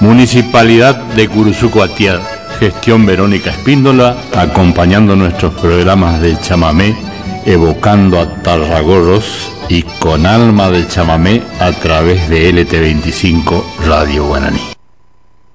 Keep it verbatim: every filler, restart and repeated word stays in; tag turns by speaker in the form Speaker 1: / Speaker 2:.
Speaker 1: Municipalidad de Curuzuco Atiad, gestión Verónica Espíndola, acompañando nuestros programas de chamamé, evocando a Tarragorros y con alma de chamamé a través de L T veinticinco Radio Guaraní.